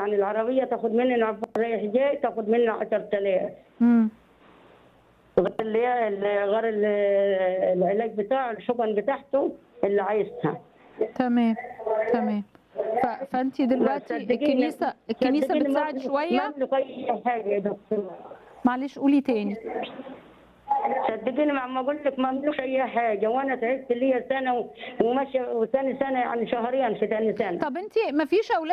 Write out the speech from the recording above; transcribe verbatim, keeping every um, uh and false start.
يعني العربيه تاخد مني نعبر رايح جاي تاخد مني عشرة آلاف. امم غير اللي هي اللي- غير ال- العلاج بتاعه الحقن بتاعته اللي عايزها. تمام تمام. ف... فانت دلوقتي صدقيني الكنيسه الكنيسه صدقيني ما بتساعد أملك ما شويه. أملك أي حاجة يا دكتور. معلش قولي تاني. صدقيني ما ما أقول لك ما أملكش أي حاجة، وأنا تعبت ليا سنة و- وماشية وثاني سنة يعني شهريا في ثاني سنة. طب انت ما فيش اولاد